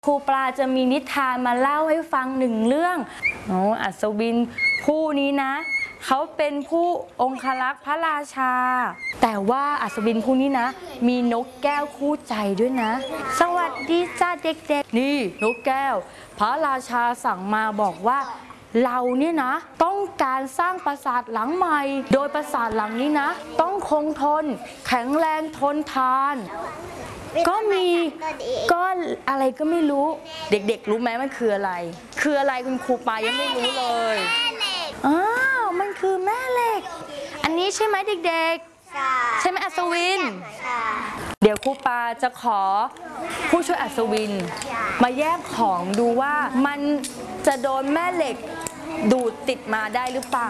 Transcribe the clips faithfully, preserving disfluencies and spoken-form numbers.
ครูปลาจะมีนิทานมาเล่าให้ฟังหนึ่งเรื่องอ๋ออัศวินผู้นี้นะเขาเป็นผู้องครักษ์พระราชาแต่ว่าอัศวินผู้นี้นะมีนกแก้วคู่ใจด้วยนะสวัสดีจ้าเด็กๆนี่นกแก้วพระราชาสั่งมาบอกว่าเราเนี่ยนะต้องการสร้างปราสาทหลังใหม่โดยปราสาทหลังนี้นะต้องคงทนแข็งแรงทนทานก็มีก้อนอะไรก็ไม่รู้เด็กๆรู้ไหมมันคืออะไรคืออะไรคุณครูปายังไม่รู้เลยอ้าวมันคือแม่เหล็กอันนี้ใช่ไหมเด็กๆใช่ไหมอัศวินเดี๋ยวครูปาจะขอผู้ช่วยอัศวินมาแยกของดูว่ามันจะโดนแม่เหล็กดูดติดมาได้หรือเปล่า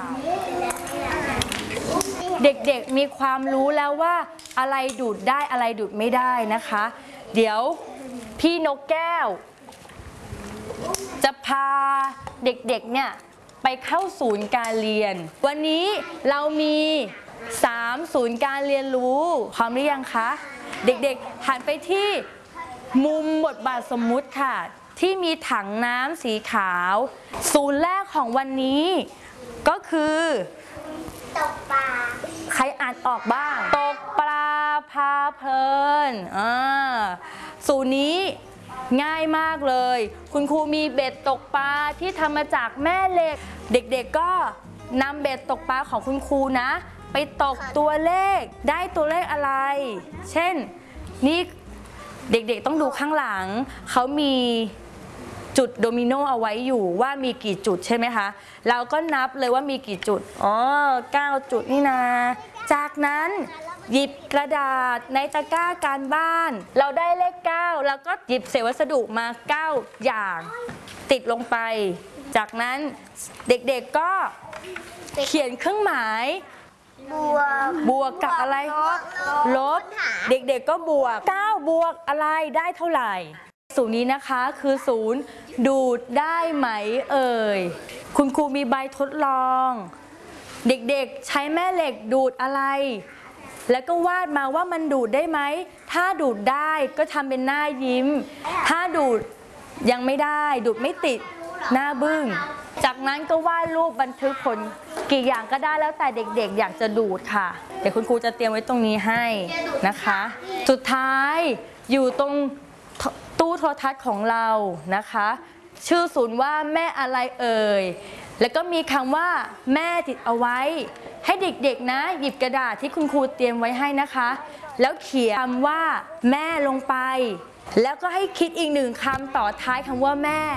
เด็กๆมีความรู้แล้วว่าอะไรดูดได้อะไรดูดไม่ได้นะคะเดี๋ยวพี่นกแก้วจะพาเด็กๆเนี่ยไปเข้าศูนย์การเรียนวันนี้เรามีสามศูนย์การเรียนรู้พร้อมหรือยังคะเด็กๆหันไปที่มุมบทบาทสมมุติค่ะที่มีถังน้ำสีขาวศูนย์แรกของวันนี้ก็คือตกปลาใครอ่านออกบ้างตกปลาพาเพลินอ่าศูนย์นี้ง่ายมากเลยคุณครูมีเบ็ดตกปลาที่ทำมาจากแม่เหล็กเด็กๆก็นำเบ็ดตกปลาของคุณครูนะไปตกตัวเลขได้ตัวเลขอะไรเช่นนี่เด็กๆต้องดูข้างหลังเขามีจุดโดมิโนเอาไว้อยู่ว่ามีกี่จุดใช่ไหมคะเราก็นับเลยว่ามีกี่จุดอ๋อเก้าจุดนี่นะจากนั้นหยิบกระดาษในตะกร้าการบ้านเราได้เลขเก้าแล้วก็หยิบเศษวัสดุมาเก้าอย่างติดลงไปจากนั้นเด็กๆก็เขียนเครื่องหมายบวกบวกกับอะไรลบเด็กๆก็บวกเก้าบวกอะไรได้เท่าไหร่ศูนย์นี้นะคะคือศูนย์ดูดได้ไหมเอ่ยคุณครูมีใบทดลองเด็กๆใช้แม่เหล็กดูดอะไรแล้วก็วาดมาว่ามันดูดได้ไหมถ้าดูดได้ก็ทำเป็นหน้ายิ้มถ้าดูดยังไม่ได้ดูดไม่ติดหน้าบึ้งจากนั้นก็วาดรูปบันทึกผลกี่อย่างก็ได้แล้วแต่เด็กๆอยากจะดูดค่ะเดี๋ยวคุณครูจะเตรียมไว้ตรงนี้ให้นะคะสุดท้ายอยู่ตรงตู้โทรทัศน์ของเรานะคะชื่อศูนย์ว่าแม่อะไรเอ่ยแล้วก็มีคำว่าแม่ติดเอาไว้ให้เด็กๆนะหยิบกระดาษที่คุณครูเตรียมไว้ให้นะคะแล้วเขียนคำว่าแม่ลงไปแล้วก็ให้คิดอีกหนึ่งคำต่อท้ายคำว่าแม่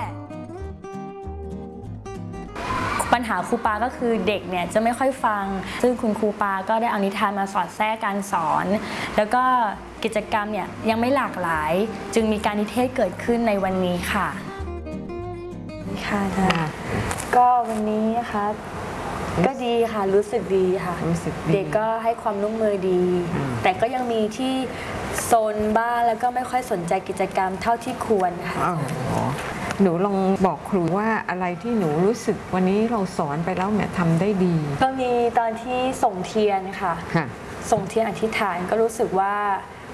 ปัญหาครูปาก็คือเด็กเนี่ยจะไม่ค่อยฟังซึ่งคุณครูปาก็ได้เอานิทานมาสอดแทรกการสอนแล้วก็กิจกรรมเนี่ยยังไม่หลากหลายจึงมีการนิเทศเกิดขึ้นในวันนี้ค่ะค่ะก็วันนี้นะคะก็ดีค่ะรู้สึกดีค่ะเด็กก็ให้ความร่วมมือดีแต่ก็ยังมีที่โซนบ้านแล้วก็ไม่ค่อยสนใจกิจกรรมเท่าที่ควรค่ะหนูลองบอกครูว่าอะไรที่หนูรู้สึกวันนี้เราสอนไปแล้วเนี่ยทำได้ดีก็มีตอนที่ส่งเทียนค่ะส่งเทียนอธิษฐานก็รู้สึกว่า